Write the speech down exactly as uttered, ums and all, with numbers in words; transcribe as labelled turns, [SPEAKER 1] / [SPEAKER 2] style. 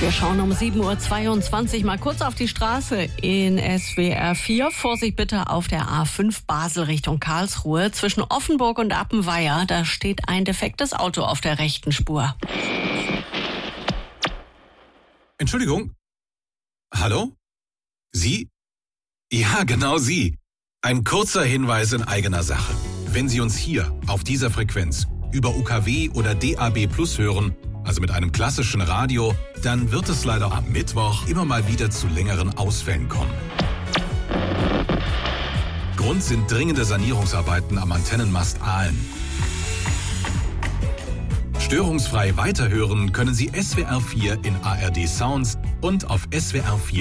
[SPEAKER 1] Wir schauen um sieben Uhr zweiundzwanzig mal kurz auf die Straße in S W R vier. Vorsicht bitte auf der A fünf Basel Richtung Karlsruhe. Zwischen Offenburg und Appenweier, da steht ein defektes Auto auf der rechten Spur.
[SPEAKER 2] Entschuldigung? Hallo? Sie? Ja, genau Sie. Ein kurzer Hinweis in eigener Sache. Wenn Sie uns hier auf dieser Frequenz über U K W oder D A B Plus hören, also mit einem klassischen Radio, dann wird es leider am Mittwoch immer mal wieder zu längeren Ausfällen kommen. Grund sind dringende Sanierungsarbeiten am Antennenmast Aalen. Störungsfrei weiterhören können Sie S W R vier in A R D Sounds und auf S W R vier